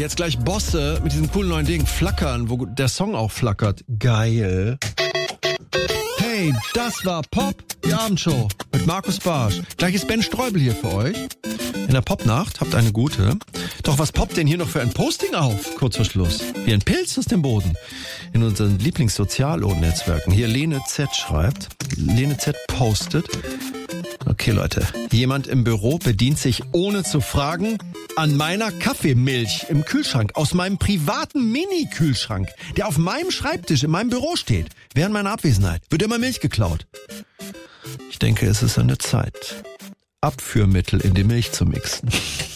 jetzt gleich Bosse mit diesem coolen neuen Ding flackern, wo der Song auch flackert. Geil. Hey, das war Pop, die Abendshow mit Markus Barsch. Gleich ist Ben Streubel hier für euch. In der Popnacht, habt eine gute. Doch was poppt denn hier noch für ein Posting auf? Kurz vor Schluss. Wie ein Pilz aus dem Boden. In unseren Lieblingssozialnetzwerken. Hier Lene Z schreibt. Lene Z postet. Okay, Leute. Jemand im Büro bedient sich ohne zu fragen an meiner Kaffeemilch im Kühlschrank. Aus meinem privaten Mini-Kühlschrank, der auf meinem Schreibtisch in meinem Büro steht. Während meiner Abwesenheit wird immer Milch geklaut. Ich denke, es ist an der Zeit, Abführmittel in die Milch zu mixen.